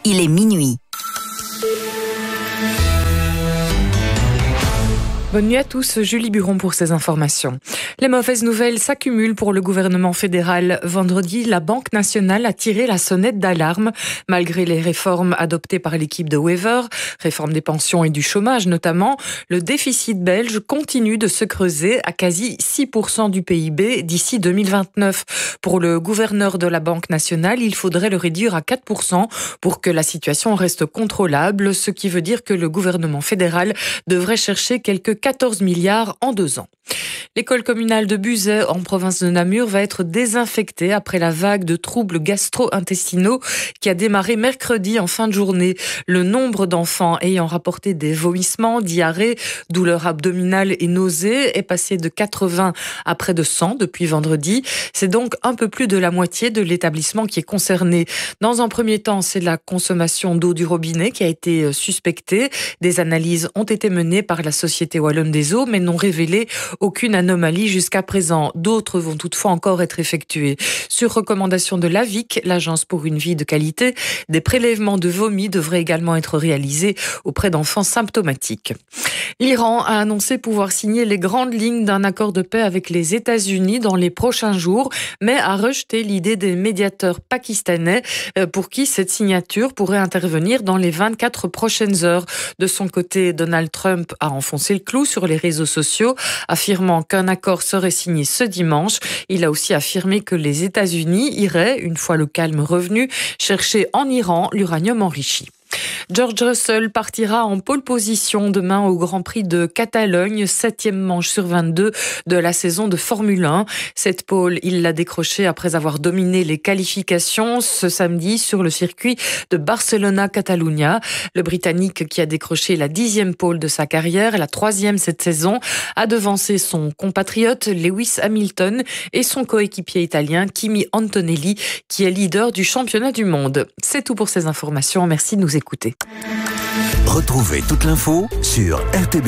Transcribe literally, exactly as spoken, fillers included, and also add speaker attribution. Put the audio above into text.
Speaker 1: il est minuit.
Speaker 2: Bonne nuit à tous, Julie Buron pour ces informations. Les mauvaises nouvelles s'accumulent pour le gouvernement fédéral. Vendredi, la Banque nationale a tiré la sonnette d'alarme. Malgré les réformes adoptées par l'équipe de Wever, réforme des pensions et du chômage notamment, le déficit belge continue de se creuser à quasi six pour cent du P I B d'ici deux mille vingt-neuf. Pour le gouverneur de la Banque nationale, il faudrait le réduire à quatre pour cent pour que la situation reste contrôlable, ce qui veut dire que le gouvernement fédéral devrait chercher quelques quatorze milliards en deux ans. L'école communale de Buzet, en province de Namur, va être désinfectée après la vague de troubles gastro-intestinaux qui a démarré mercredi en fin de journée. Le nombre d'enfants ayant rapporté des vomissements, diarrhées, douleurs abdominales et nausées est passé de quatre-vingts à près de cent depuis vendredi. C'est donc un peu plus de la moitié de l'établissement qui est concerné. Dans un premier temps, c'est la consommation d'eau du robinet qui a été suspectée. Des analyses ont été menées par la Société wallonne des eaux, mais n'ont révélé aucune anomalie jusqu'à présent. D'autres vont toutefois encore être effectuées. Sur recommandation de l'A V I C, l'Agence pour une vie de qualité, des prélèvements de vomi devraient également être réalisés auprès d'enfants symptomatiques. L'Iran a annoncé pouvoir signer les grandes lignes d'un accord de paix avec les États-Unis dans les prochains jours, mais a rejeté l'idée des médiateurs pakistanais pour qui cette signature pourrait intervenir dans les vingt-quatre prochaines heures. De son côté, Donald Trump a enfoncé le clou sur les réseaux sociaux, affirmant qu'un accord serait signé ce dimanche. Il a aussi affirmé que les États-Unis iraient, une fois le calme revenu, chercher en Iran l'uranium enrichi. George Russell partira en pole position demain au Grand Prix de Catalogne, septième manche sur vingt-deux de la saison de Formule un. Cette pole, il l'a décrochée après avoir dominé les qualifications ce samedi sur le circuit de Barcelona-Catalunya. Le Britannique, qui a décroché la dixième pole de sa carrière, la troisième cette saison, a devancé son compatriote Lewis Hamilton et son coéquipier italien Kimi Antonelli, qui est leader du championnat du monde. C'est tout pour ces informations. Merci de nous écouter.
Speaker 3: Retrouvez toute l'info sur R T B.